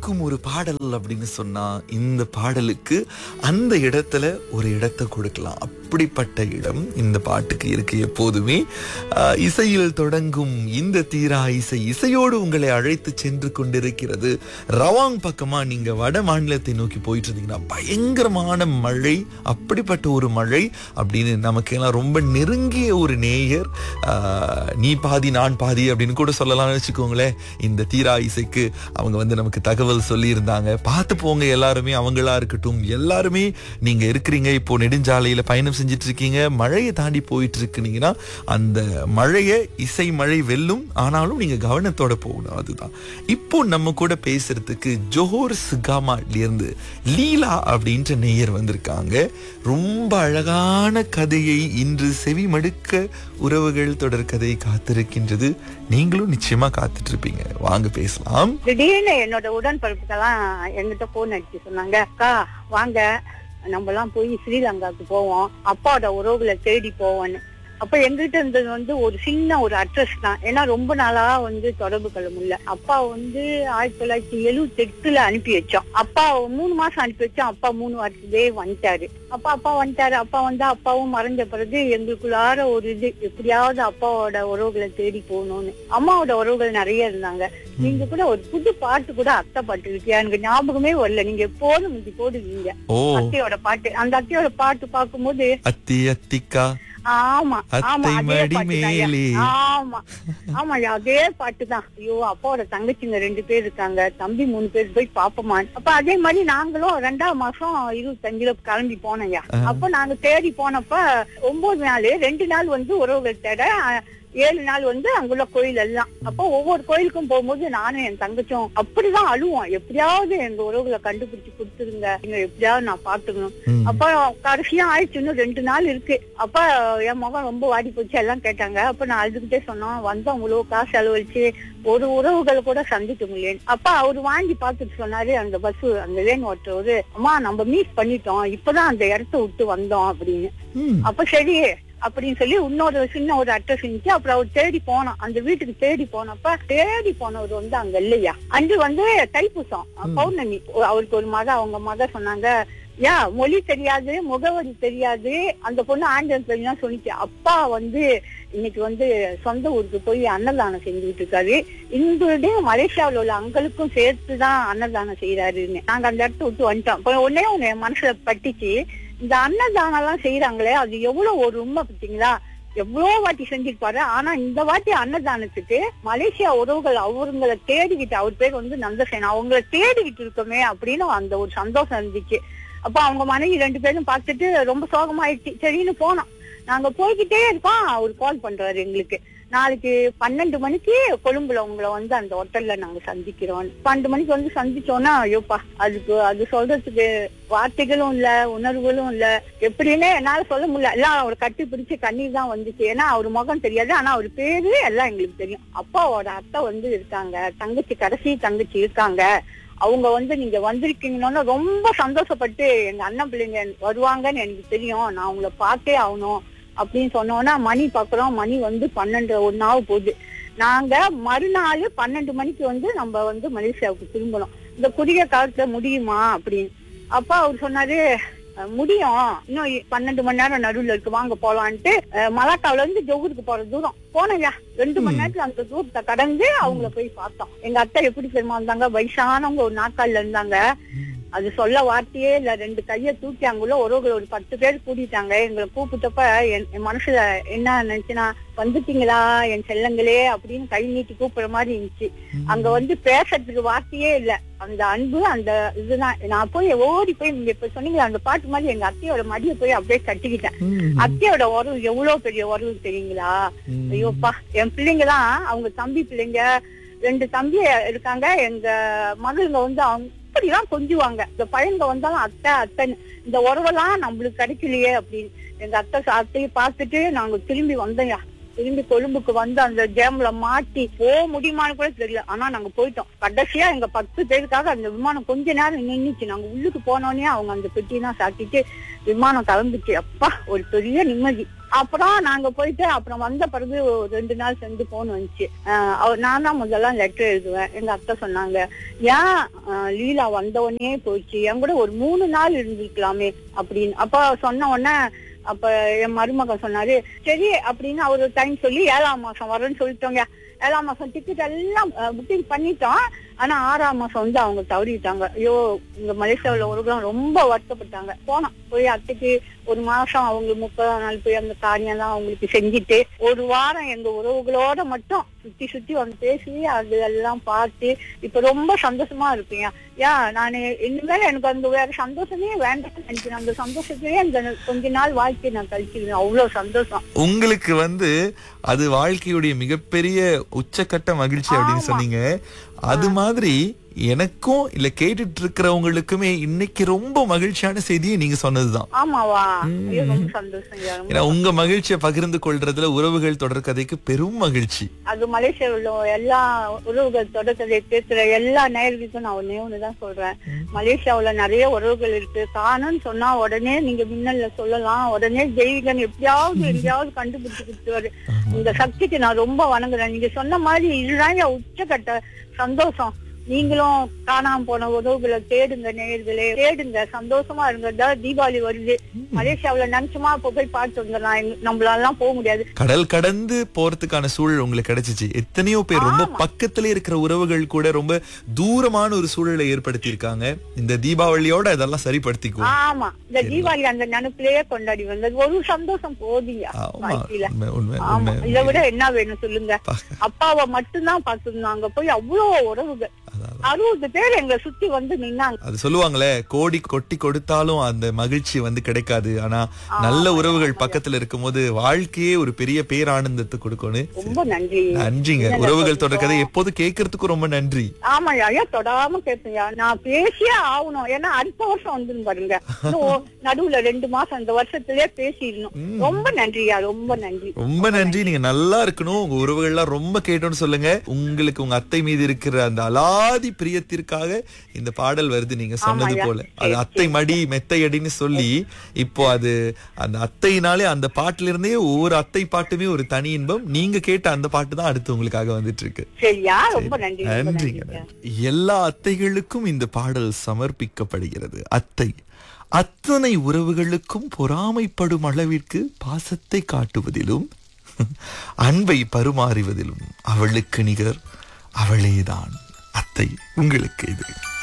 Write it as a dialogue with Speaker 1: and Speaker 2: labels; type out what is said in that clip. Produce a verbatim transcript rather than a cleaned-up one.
Speaker 1: இருக்கும் ஒரு பாடல் அப்படின்னு சொன்னா இந்த பாடலுக்கு அந்த இடத்துல ஒரு இடத்தை கொடுக்கலாம். அப்படிப்பட்ட இடம் இந்த பாட்டுக்கு இருக்கு எப்போதுமே. ஆஹ், இசையில் தொடங்கும் இந்த தீரா இசை இசையோடு உங்களை அழைத்து சென்று கொண்டிருக்கிறது. ரவாங் பக்கமா நீங்க வட மாநிலத்தை நோக்கி போயிட்டு இருந்தீங்கன்னா பயங்கரமான மழை, அப்படிப்பட்ட ஒரு மழை அப்படின்னு நமக்கு எல்லாம் ரொம்ப நெருங்கிய ஒரு நேயர். ஆஹ், நீ பாதி நான் பாதி அப்படின்னு கூட சொல்லலாம்னு வச்சுக்கோங்களேன். இந்த தீரா இசைக்கு அவங்க வந்து நமக்கு தகவல் சொல்லி இருந்தாங்க. பார்த்து போங்க எல்லாருமே, அவங்களா இருக்கட்டும், எல்லாருமே நீங்க இருக்கிறீங்க இப்போ நெடுஞ்சாலையில பயணம் செஞ்சுட்டு இருக்கீங்க, மழையை தாண்டி போயிட்டு இருக்கீங்கன்னா அந்த மழையை இசை மழை வெல்லும். ஆனாலும் நீங்க கவனத்தோட போகணும். அதுதான் இப்போ நம்ம கூட பேசுறதுக்கு ஜோஹர் சுகாமாட்ல இருந்து லீலா அப்படின்ற நேயர் வந்திருக்காங்க. ரொம்ப அழகான கதையை இன்று செவி மடுக்க உறவுகள் தொடர் கதை காத்திருக்கின்றது. நீங்களும் நிச்சயமா காத்துட்டு இருப்பீங்க. வாங்க பேசலாம்.
Speaker 2: திடீர்னு என்னோட உடன்பிறப்புக்கெல்லாம் என்கிட்ட போன் அடிச்சு சொன்னாங்க, அக்கா வாங்க நம்ம எல்லாம் போய் ஸ்ரீலங்காவுக்கு போவோம், அப்பாவோட உறவுகளை தேடி போவோன்னு. அப்ப எங்கிட்ட இருந்தது வந்து ஒரு சின்ன ஒரு அட்ரஸ் தான். ஏன்னா ரொம்ப நாளா வந்து தொடர்பு கொள்ள முடியல. அப்பா வந்து ஆயிரத்தி தொள்ளாயிரத்தி எழுபத்தி எட்டுல அனுப்பி வச்சோம். அப்பா மூணு மாசம் அனுப்பி வச்சோம். அப்பா மூணு வருஷத்துலயே வந்துட்டாரு. அப்பா அப்பா வந்துட்டாரு. அப்பா வந்து அப்பாவும் மறைஞ்ச பிறகு எங்களுக்குள்ளார ஒரு இது, எப்படியாவது அப்பாவோட உறவுகளை தேடி போகணும்னு. அம்மாவோட உறவுகள் நிறைய இருந்தாங்க. நீங்க கூட ஒரு புது பாட்டு கூட அத்தை பாட்டு இருக்கியா, எனக்கு ஞாபகமே வரல. நீங்க எப்போதும் முந்தி போடுவீங்க அத்தையோட பாட்டு. அந்த அத்தையோட பாட்டு பார்க்கும்போது
Speaker 1: அத்தி அத்திக்கா
Speaker 2: ஆமா ஆமா
Speaker 1: அத்தை
Speaker 2: அதே
Speaker 1: மடி
Speaker 2: பாட்டு
Speaker 1: மேலே.
Speaker 2: ஆமா ஆமா அதே பாட்டுதான். ஐயோ அப்பாவோட தங்கச்சிங்க ரெண்டு பேர் இருக்காங்க, தம்பி மூணு பேர், போய் பாப்போமா. அப்ப அதே மாதிரி நாங்களும் ரெண்டாவது மாசம் இருபத்தஞ்சுல கிளம்பி போனோம்யா. அப்ப நாங்க தேடி போனப்ப ஒன்பது நாள் ரெண்டு நாள் வந்து உறவுகள் தேட, ஏழு நாள் வந்து அங்குள்ள கோயில் எல்லாம். அப்போ ஒவ்வொரு கோயிலுக்கும் போகும்போது நானும் என் தங்கச்சும் அப்படிதான் அழுவோம், எப்படியாவது எங்க உறவுகளை கண்டுபிடிச்சு கொடுத்துருங்க, நீங்க எப்படியாவது நான் பாத்துக்கணும். அப்ப கடைசியா ஆயிடுச்சு, இன்னும் ரெண்டு நாள் இருக்கு. அப்ப என் முகம் ரொம்ப வாடி போச்சு, எல்லாம் கேட்டாங்க. அப்ப நான் அழுதுகிட்டே சொன்னோம், வந்தோம் இவ்வளவு காசு செலவழிச்சு ஒரு உறவுகளை கூட சந்திக்க முடியல. அப்ப அவரு வாங்கி பாத்துட்டு சொன்னாரு, அந்த பஸ் அந்த வேன் ஓட்டுறவரு, அம்மா நம்ம மீட் பண்ணிட்டோம், இப்பதான் அந்த இடத்த விட்டு வந்தோம் அப்படின்னு. அப்ப சரி அப்படின்னு சொல்லி இன்னொரு சின்ன ஒரு அட்ரஸ் இருந்துச்சு. அப்புறம் அவர் தேடி போனோம், அந்த வீட்டுக்கு தேடி போனப்ப தேடி போனவர் வந்து அங்க இல்லையா. அன்று வந்து தைப்பூசம் பௌர்ணமி. அவருக்கு ஒரு மக, அவங்க மக சொன்னாங்க, ஏன் மொழி தெரியாது, முகவரி தெரியாது, அந்த பொண்ணு ஆண்டவன் தெரியும் சொல்லிச்சு. அப்பா வந்து இன்னைக்கு வந்து சொந்த ஊருக்கு போய் அன்னதானம் செஞ்சுட்டு இருக்காரு. இங்குடைய மலேசியாவில் உள்ள அங்களுக்கும் சேர்த்துதான் அன்னதானம் செய்யறாருன்னு. நாங்க அந்த இடத்த விட்டு வந்துட்டோம். இப்போ ஒன்னே ஒண்ணு என் மனசுல பட்டுச்சு, இந்த அன்னதானம் எல்லாம் செய்யறாங்களே அது எவ்வளவு ஒரு உண்மை பார்த்தீங்களா. எவ்வளவு வாட்டி செஞ்சிருப்பாரு, ஆனா இந்த வாட்டி அன்னதானத்துக்கு மலேசியா உறவுகள் அவங்களை தேடிக்கிட்டு, அவர் பேர் வந்து நந்தசேனா, அவங்களை தேடிக்கிட்டு இருக்கோமே அப்படின்னு அந்த ஒரு சந்தோஷம் இருந்துச்சு. அப்ப அவங்க மனைவி ரெண்டு பேரும் பார்த்துட்டு ரொம்ப சோகமாயிடுச்சு. சரின்னு போனோம். நாங்க போய்கிட்டே இருக்கோம். அவர் கால் பண்றாரு எங்களுக்கு, நாளைக்கு பன்னெண்டு மணிக்கு கொழும்புல உங்களை வந்து அந்த ஹோட்டல்ல நாங்க சந்திக்கிறோம். பன்னெண்டு மணிக்கு வந்து சந்திச்சோம்னா, ஐயோப்பா அதுக்கு அது சொல்றதுக்கு வார்த்தைகளும் இல்ல, உணர்வுகளும் இல்ல, எப்படின்னு என்னால சொல்ல முடியல. எல்லாம் அவர் கட்டி பிடிச்சு கண்ணீர் தான் வந்துச்சு. ஏன்னா அவர் முகம் தெரியாது, ஆனா அவர் பேரு எல்லாம் எங்களுக்கு தெரியும். அப்பாவோட அத்தை வந்து இருக்காங்க, தங்கச்சி கடைசி தங்கச்சி இருக்காங்க, அவங்க வந்து நீங்க வந்திருக்கீங்கன்னா ரொம்ப சந்தோஷப்பட்டு எங்க அண்ணன் பிள்ளைங்க வருவாங்கன்னு எனக்கு தெரியும், நான் உங்களை பார்த்தே ஆகணும் அப்படின்னு சொன்னோன்னா, மணி பாக்குறோம், மணி வந்து பன்னெண்டு ஒன்னாவது போகுது. நாங்க மறுநாள் பன்னெண்டு மணிக்கு வந்து நம்ம வந்து மலேசியாவுக்கு திரும்பணும். இந்த குறுகிய காலத்துல முடியுமா அப்படின்னு. அப்ப அவர் சொன்னாரு, முடியும், இன்னும் பன்னெண்டு மணி நேரம் நடுவில் இருக்கு, வாங்க போலான்ட்டு மலாக்காவில இருந்து ஜோகூருக்கு போற தூரம் போனயா. ரெண்டு மணி நேரத்துல அந்த தூரத்தை கடந்து அவங்கள போய் பார்த்தோம். எங்க அத்தை எப்படி தெரியுமா இருந்தாங்க, வயசானவங்க, ஒரு நாற்காலில இருந்தாங்க. அது சொல்ல வார்த்தையே இல்ல, ரெண்டு கைய தூக்கி அங்குள்ள உறவுகள் ஒரு பத்து பேர் கூட்டிட்டாங்க. எங்களை கூப்பிட்டப்ப என் மனசுல என்ன நினைச்சுன்னா, வந்துட்டீங்களா என் செல்லங்களே அப்படின்னு கை நீட்டி கூப்பிடுற மாதிரி இருந்துச்சு. அங்க வந்து பேசுறதுக்கு வார்த்தையே இல்ல, அந்த அன்பு, அந்த இதுதான். நான் போய் ஓடி போய், நீங்க இப்ப சொன்னீங்களா அந்த பாட்டு மாதிரி, எங்க அத்தையோட மடியை போய் அப்படியே கட்டிக்கிட்டேன். அத்தையோட உறவு எவ்வளவு பெரிய உறவு தெரியுங்களா. ஐயோப்பா, என் பிள்ளைங்கதான், அவங்க தம்பி பிள்ளைங்க ரெண்டு தம்பி இருக்காங்க. எங்க மகளுங்க வந்து அவங்க அப்படிதான் கொஞ்சுவாங்க. இந்த பையங்க வந்தாலும் அத்தை அத்தைன்னு, இந்த உறவெல்லாம் நம்மளுக்கு கிடைக்கலையே அப்படின்னு. எங்க அத்தை அத்தையை பார்த்துட்டு நாங்க திரும்பி வந்தோம்யா. திரும்பி கொழும்புக்கு வந்து அந்த ஜேம்ல மாட்டி போக முடியுமான்னு கூட தெரியல, ஆனா நாங்க போயிட்டோம். கடைசியா எங்க பத்து பேருக்காக அந்த விமானம் கொஞ்ச நேரம் நின்றுச்சு. நாங்க உள்ளுக்கு போனோடனே அவங்க அந்த பெட்டியெல்லாம் சாட்டிட்டு விமானம் கிளம்பிச்சு. அப்பா ஒரு பெரிய நிம்மதி. அப்புறம் நாங்க போயிட்டு அப்புறம் வந்த பிறகு ஒரு ரெண்டு நாள் சென்று போன் வந்துச்சு. ஆஹ் அவர் நான் தான் முதல்ல லெட்டர் எழுதுவேன். எங்க அத்தை சொன்னாங்க, ஏன் ஆஹ் லீலா வந்த உடனே போயிடுச்சு, என் கூட ஒரு மூணு நாள் இருந்திருக்கலாமே அப்படின்னு. அப்ப சொன்ன உடனே அப்ப என் மருமகன் சொன்னாரு, சரி அப்படின்னு அவரு டைம் சொல்லி ஏழாம் மாசம் வரேன்னு சொல்லிட்டோங்க. ஏழாம் மாசம் டிக்கெட் எல்லாம் புக்கிங் பண்ணிட்டோம். ஆனா ஆறாம் மாசம் வந்து அவங்க தவறிட்டாங்க. ஐயோ, இங்க மலேசியாவில் ஒருவரும் ரொம்ப வருத்தப்பட்டாங்க. போனோம், போய் அத்தைக்கு ஒரு மாசம் அவங்களுக்கு முப்பதாம் நாள் போய் அந்த காரியம் தான் அவங்களுக்கு செஞ்சுட்டு ஒரு வாரம் எங்க உறவுகளோட மட்டும் சுத்தி சுத்தி வந்து பேசி அது எல்லாம் பார்த்து இப்ப ரொம்ப சந்தோஷமா இருப்பீங்க. ஏன் நானு இனிமேல் எனக்கு அந்த வேற சந்தோஷமே வேண்டாம் நினைக்கிறேன். அந்த சந்தோஷத்திலேயே அந்த கொஞ்ச நாள் வாழ்க்கையை நான் கழிச்சிருவேன். அவ்வளவு சந்தோஷம்.
Speaker 1: உங்களுக்கு வந்து அது வாழ்க்கையுடைய மிகப்பெரிய உச்சக்கட்ட மகிழ்ச்சி அப்படின்னு சொன்னீங்க. அது மாதிரி எனக்கும் இல்ல கேட்டுட்டு இருக்கிறவங்களுக்குமே இன்னைக்கு ரொம்ப மகிழ்ச்சியான செய்தியை நீங்க சொன்னதுதான்.
Speaker 2: ஆமாவா, ரொம்ப சந்தோஷம்.
Speaker 1: ஏன்னா உங்க மகிழ்ச்சியை பகிர்ந்து கொள்றதுல உறவுகள் தொடர்கதைக்கு பெரும் மகிழ்ச்சி.
Speaker 2: அது மலேசியாவில் எல்லா உறவுகள் தொடர்கதை பேசுற எல்லா நேயர்களுக்கும் நான் ஒன்னே ஒண்ணுதான் சொல்றேன். மலேசியாவுல நிறைய உறவுகள் இருக்கு. காணும்னு சொன்னா உடனே நீங்க மின்னல்ல சொல்லலாம், உடனே தெய்வீகன் எப்படியாவது எங்கேயாவது கண்டுபிடிச்சு கொடுத்துருவாரு. இந்த சக்திக்கு நான் ரொம்ப வணங்குறேன். நீங்க சொன்ன மாதிரி இதுதான் என் உச்சக்கட்ட சந்தோஷம். நீங்களும் காணாம போன உறவுகளை தேடுங்க, நேயர்களே தேடுங்க, சந்தோஷமா இருங்க. தீபாவளி வருது, மலேசியாவுல நினைச்சுமா இப்ப போய் பார்த்து வந்துடலாம். நம்மளால போக முடியாது.
Speaker 1: கடல் கடந்து போறதுக்கான சூழல் உங்களுக்கு கிடைச்சிச்சு. எத்தனையோ பேர் ரொம்ப பக்கத்திலே இருக்கிற உறவுகள் கூட ரொம்ப தூரமான ஒரு சூழலை ஏற்படுத்தி இருக்காங்க. இந்த தீபாவளியோட இதெல்லாம் சரிப்படுத்திக்குவோம்.
Speaker 2: ஆமா, இந்த தீபாவளி அந்த நினைப்பிலேயே கொண்டாடி வந்தது ஒரு சந்தோஷம் போதியா வாழ்க்கையில. ஆமா, இதை விட என்ன வேணும் சொல்லுங்க. அப்பாவை மட்டும்தான் பார்த்துருந்தோம். அங்க போய் அவ்வளவு உறவுகள் அறுபது பேர் எங்களை சுத்தி வந்து நின்னாங்க.
Speaker 1: அது சொல்லுவாங்களே, கோடி கொட்டி கொடுத்தாலும் அந்த மகிழ்ச்சி வந்து கிடைக்காது. ஆனா நல்ல உறவுகள் பக்கத்துல இருக்கும் போது வாழ்க்கையே ஒரு பெரிய பேரானந்தத்தை கொடுக்கணும்.
Speaker 2: ரொம்ப நன்றி.
Speaker 1: நன்றிங்க. உறவுகள் தொடர்கதை எப்போது கேட்கறதுக்கும் ரொம்ப நன்றி.
Speaker 2: ஆமா ஐயா, தொடாம கேட்பீங்க. நான் பேசியே ஆகணும். ஏன்னா அடுத்த வருஷம் வந்து பாருங்க, நடுவுல ரெண்டு மாசம் அந்த வருஷத்திலே பேசிடணும். ரொம்ப நன்றியா, ரொம்ப நன்றி.
Speaker 1: ரொம்ப நன்றி. நீங்க நல்லா இருக்கணும். உங்க உறவுகள் எல்லாம் ரொம்ப கேட்டோன்னு சொல்லுங்க. உங்களுக்கு உங்க அத்தை மீது இருக்கிற அந்த அலாதி பிரியத்திற்காக இந்த பாடல் வருது. நீங்க சொன்னது போல அது அத்தை மடி மெத்தையடின்னு சொல்லி இப்போ அது அந்த அத்தையினாலே அந்த பாட்டுல இருந்தே ஒவ்வொரு அத்தை பாட்டுமே ஒரு தனி இன்பம். நீங்க கேட்ட அந்த பாட்டு தான் அடுத்து உங்களுக்காக வந்துட்டு இருக்கு.
Speaker 2: சரியா, ரொம்ப நன்றி.
Speaker 1: நன்றிங்க. எல்லா அத்தைகளுக்கும் இந்த பாடல் சமர்ப்பிக்கப்படுகிறது. அத்தை அத்தனை உறவுகளுக்கும் பொறாமைப்படும் அளவிற்கு பாசத்தை காட்டுவதிலும் அன்பை பரிமாறுவதிலும் அவளுக்கு நிகர் அவளேதான் அத்தை. உங்களுக்கு இது